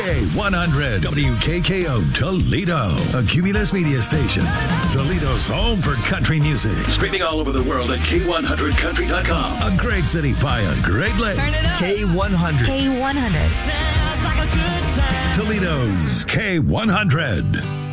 K100 WKKO Toledo, a Cumulus media station. Toledo's home for country music. Streaming all over the world at K100country.com. A great city by a great lake. Turn it up. K100. K100. Toledo's K100.